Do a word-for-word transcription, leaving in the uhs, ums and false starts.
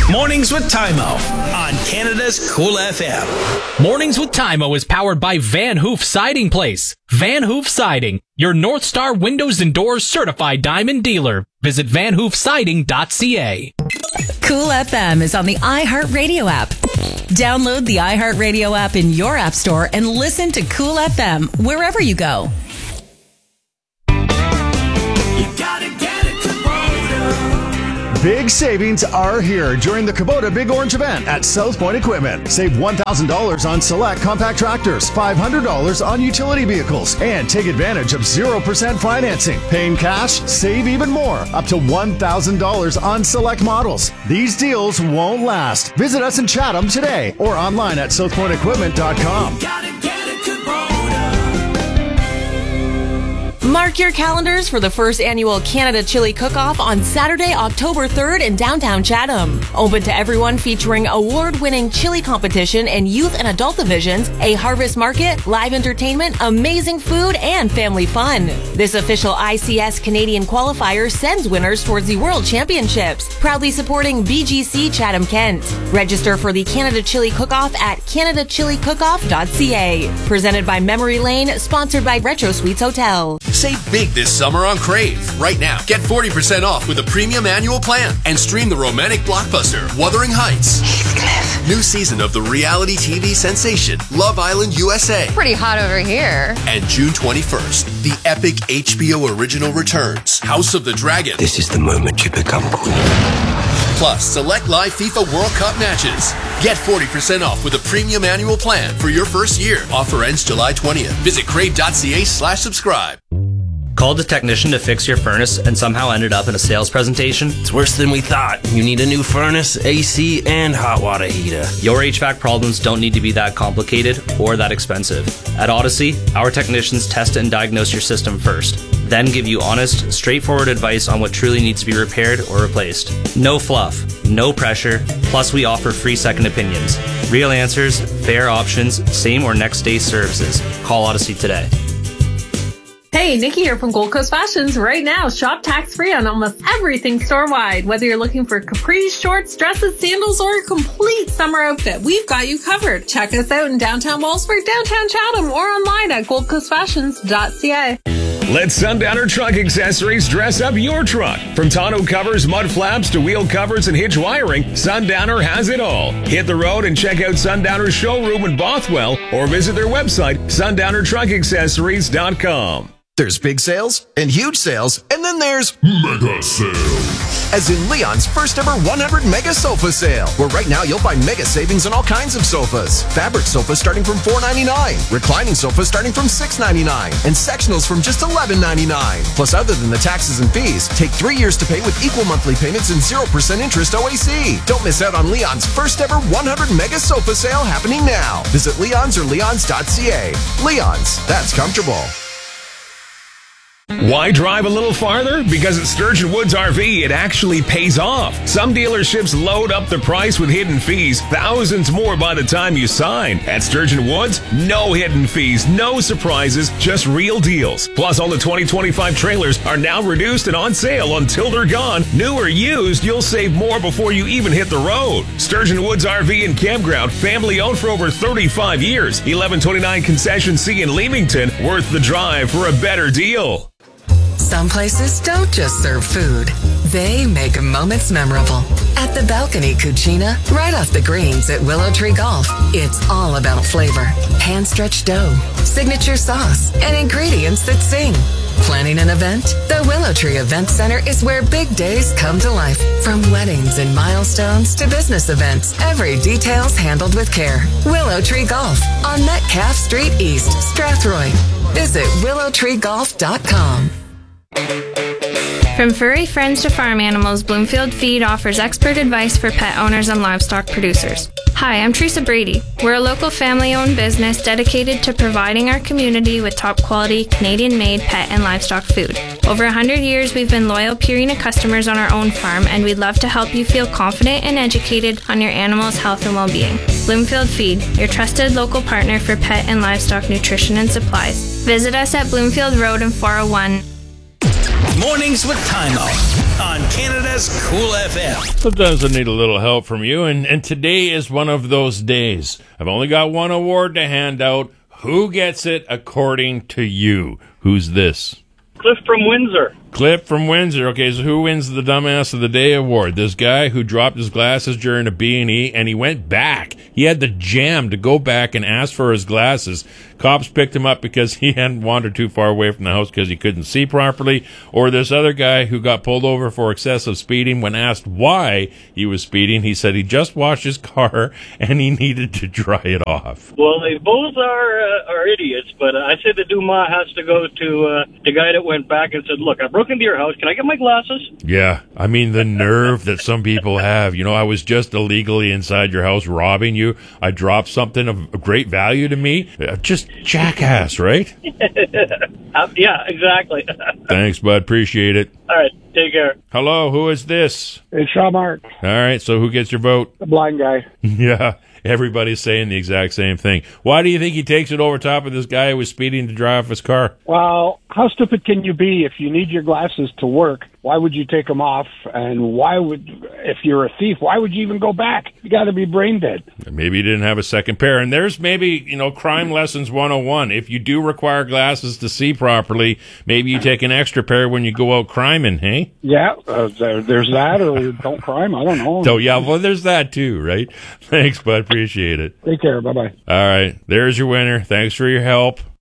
Mornings with Tymo on Canada's Cool F M. Mornings with Tymo is powered by Van Hoof Siding Place. Van Hoof Siding, your North Star Windows and Doors certified diamond dealer. Visit van hoof siding dot c a. Cool F M is on the iHeartRadio app. Download the iHeartRadio app in your app store and listen to Cool F M wherever you go. Big savings are here during the Kubota Big Orange event at South Point Equipment. Save one thousand dollars on select compact tractors, five hundred dollars on utility vehicles, and take advantage of zero percent financing. Paying cash, save even more, up to one thousand dollars on select models. These deals won't last. Visit us in Chatham today or online at south point equipment dot com. Mark your calendars for the first annual Canada Chili Cook-Off on Saturday, October third in downtown Chatham. Open to everyone, featuring award-winning chili competition and youth and adult divisions, a harvest market, live entertainment, amazing food, and family fun. This official I C S Canadian qualifier sends winners towards the World Championships, proudly supporting B G C Chatham Kent. Register for the Canada Chili Cook-Off at canada chili cook off dot c a. Presented by Memory Lane, sponsored by Retro Suites Hotel. Save big this summer on Crave. Right now, get forty percent off with a premium annual plan and stream the romantic blockbuster Wuthering Heights. Heathcliff. New season of the reality T V sensation Love Island U S A. Pretty hot over here. And June twenty-first, the epic H B O original returns, House of the Dragon. This is the moment you become queen. Plus, select live FIFA World Cup matches. Get forty percent off with a premium annual plan for your first year. Offer ends July twentieth. Visit crave dot c a slash subscribe. Called a technician to fix your furnace and somehow ended up in a sales presentation? It's worse than we thought. You need a new furnace, A C, and hot water heater. Your H V A C problems don't need to be that complicated or that expensive. At Odyssey, our technicians test and diagnose your system first, then give you honest, straightforward advice on what truly needs to be repaired or replaced. No fluff, no pressure, plus we offer free second opinions. Real answers, fair options, same or next day services. Call Odyssey today. Hey, Nikki here from Gold Coast Fashions. Right now, shop tax-free on almost everything store-wide. Whether you're looking for capris, shorts, dresses, sandals, or a complete summer outfit, we've got you covered. Check us out in downtown Wellsburg, downtown Chatham, or online at gold coast fashions dot c a. Let Sundowner Truck Accessories dress up your truck. From tonneau covers, mud flaps, to wheel covers and hitch wiring, Sundowner has it all. Hit the road and check out Sundowner's showroom in Bothwell or visit their website, sundowner truck accessories dot com. There's big sales and huge sales, and then there's mega sales. As in Leon's first ever one hundred mega sofa sale, where right now you'll find mega savings on all kinds of sofas. Fabric sofas starting from four ninety-nine, reclining sofas starting from six ninety-nine, and sectionals from just eleven ninety-nine. Plus, other than the taxes and fees, take three years to pay with equal monthly payments and zero percent interest O A C. Don't miss out on Leon's first ever one hundred mega sofa sale happening now. Visit Leon's or leons dot c a. Leon's, that's comfortable. Why drive a little farther? Because at Sturgeon Woods R V, it actually pays off. Some dealerships load up the price with hidden fees, thousands more by the time you sign. At Sturgeon Woods, no hidden fees, no surprises, just real deals. Plus, all the twenty twenty-five trailers are now reduced and on sale until they're gone. New or used, you'll save more before you even hit the road. Sturgeon Woods R V and Campground, family owned for over thirty-five years. eleven twenty-nine Concession C in Leamington, worth the drive for a better deal. Some places don't just serve food. They make moments memorable. At the Balcony Cucina, right off the greens at Willow Tree Golf, it's all about flavor. Hand-stretched dough, signature sauce, and ingredients that sing. Planning an event? The Willow Tree Event Center is where big days come to life. From weddings and milestones to business events, every detail's handled with care. Willow Tree Golf on Metcalf Street East, Strathroy. Visit willow tree golf dot com. From furry friends to farm animals, Bloomfield Feed offers expert advice for pet owners and livestock producers. Hi, I'm Teresa Brady. We're a local family-owned business dedicated to providing our community with top-quality, Canadian-made pet and livestock food. Over one hundred years, we've been loyal Purina customers on our own farm, and we'd love to help you feel confident and educated on your animal's health and well-being. Bloomfield Feed, your trusted local partner for pet and livestock nutrition and supplies. Visit us at Bloomfield Road in four oh one. Mornings with Tymo on Canada's Cool F M. Sometimes I need a little help from you, and, and today is one of those days. I've only got one award to hand out. Who gets it according to you? Who's this? Cliff from Windsor. Cliff from Windsor. Okay, so who wins the Dumbass of the Day award? This guy who dropped his glasses during a B and E, and he went back. He had the jam to go back and ask for his glasses. Cops picked him up because he hadn't wandered too far away from the house because he couldn't see properly. Or this other guy who got pulled over for excessive speeding. When asked why he was speeding, he said he just washed his car and he needed to dry it off. Well, they both are uh, are idiots, but uh, I say the Dumas has to go to uh, the guy that went back and said, look, I broke into your house. Can I get my glasses? Yeah, I mean, the nerve that some people have. You know, I was just illegally inside your house robbing you. I dropped something of great value to me. Just jackass, right? uh, yeah, exactly. Thanks, bud. Appreciate it. All right, take care. Hello, who is this? It's Shaw Mark. All right, so who gets your vote? The blind guy. Yeah, everybody's saying the exact same thing. Why do you think he takes it over top of this guy who was speeding to drive off his car? Well, how stupid can you be? If you need your glasses to work, why would you take them off? And why would, if you're a thief, why would you even go back? You got to be brain dead. Maybe you didn't have a second pair. And there's maybe, you know, crime lessons one oh one. If you do require glasses to see properly, maybe you take an extra pair when you go out criming, hey? Yeah, uh, there, there's that, or don't crime. I don't know. So, yeah, well, there's that too, right? Thanks, bud. Appreciate it. Take care. Bye-bye. All right. There's your winner. Thanks for your help.